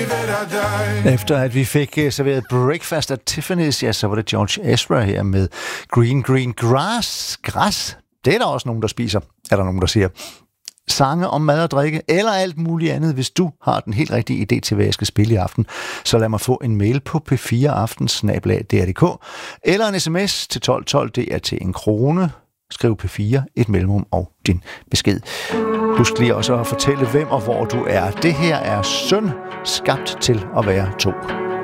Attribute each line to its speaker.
Speaker 1: Efter at vi fik serveret Breakfast at Tiffany's, ja, så var det George Ezra her med Green Grass. Græs, det er der også nogen, der spiser, er der nogen, der siger. Sange om mad og drikke, eller alt muligt andet. Hvis du har den helt rigtige idé til, hvad jeg skal spille i aften, så lad mig få en mail på p4aftens@dr.dk, eller en sms til 1212, det er til 1 krone. Skriv P4, et mellemrum og din besked. Husk lige også at fortælle, hvem og hvor du er. Det her er Søn, skabt til at være 2.